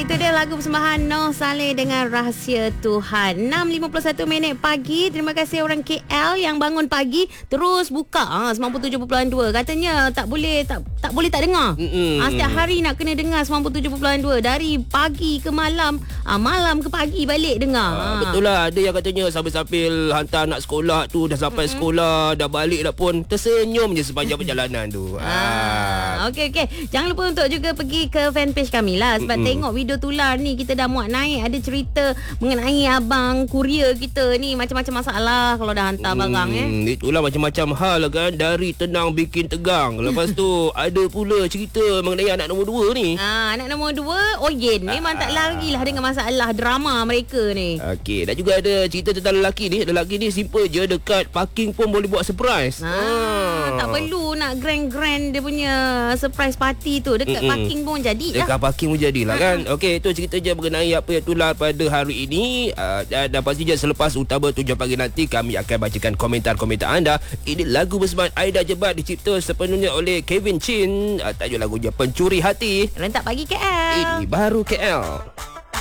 itu dia lagu persembahan Noh Saleh dengan Rahsia Tuhan. 6.51 minit pagi. Terima kasih orang KL yang bangun pagi terus buka 97.2. Katanya tak boleh tak dengar. Setiap hari nak kena dengar 97.2 dari pagi ke malam, malam ke pagi balik dengar. Betul lah, ada yang katanya sambil-sambil hantar anak sekolah tu, dah sampai sekolah, dah balik dah pun tersenyum je sepanjang perjalanan tu. Okey. Jangan lupa untuk juga pergi ke fanpage kami lah. Sebab tengok video tular ni, kita dah muat naik. Ada cerita mengenai abang kurier kita ni, macam-macam masalah kalau dah hantar barang. Itulah macam-macam hal kan. Dari tenang bikin tegang. Lepas tu ada pula cerita mengenai anak nombor 2 ni. Anak nombor 2 Oyen. Memang tak lari lah dengan masalah drama mereka ni. Okey, dan juga ada cerita tentang lelaki ni. Lelaki ni simple je, dekat parking pun boleh buat surprise. Tak perlu nak grand dia punya surprise party tu. Dekat parking pun jadi lah. Dekat parking pun jadilah kan. Okey, itu cerita je mengenai apa yang tular pada hari ini. Dan pastinya selepas Utama 7 pagi nanti kami akan bacakan komentar-komentar anda. Ini lagu bersemangat Aida Jebat dicipta sepenuhnya oleh Kevin Chin. Tajuk lagunya Pencuri Hati. Rentak pagi KL. Ini baru KL.